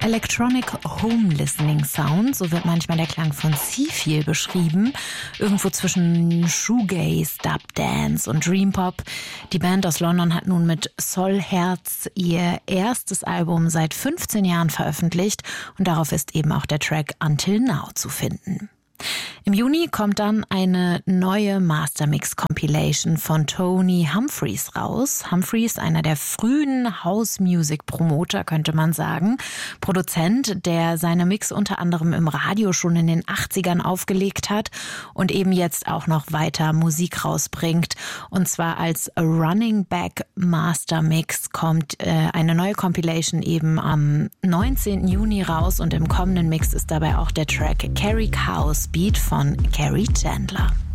Electronic Home Listening Sound, so wird manchmal der Klang von Seafeel beschrieben. Irgendwo zwischen Shoegaze, Dub Dance und Dream Pop. Die Band aus London hat nun mit Solherz ihr erstes Album seit 15 Jahren veröffentlicht und darauf ist eben auch der Track Until Now zu finden. Im Juni kommt dann eine neue Mastermix-Compilation von Tony Humphries raus. Humphries, einer der frühen House-Music-Promoter, könnte man sagen. Produzent, der seine Mix unter anderem im Radio schon in den 80ern aufgelegt hat und eben jetzt auch noch weiter Musik rausbringt. Und zwar als Running Back Mastermix kommt eine neue Compilation eben am 19. Juni raus und im kommenden Mix ist dabei auch der Track Carrie Cows Beat von Carrie Chandler.